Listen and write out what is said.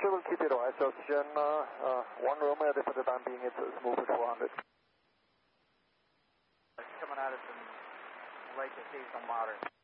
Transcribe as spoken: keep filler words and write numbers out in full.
sure we'll keep it ice oxygen. Uh, uh, one Romeo for the time being, it's a smooth at four hundred. Coming out of some lake of seasonal moderate.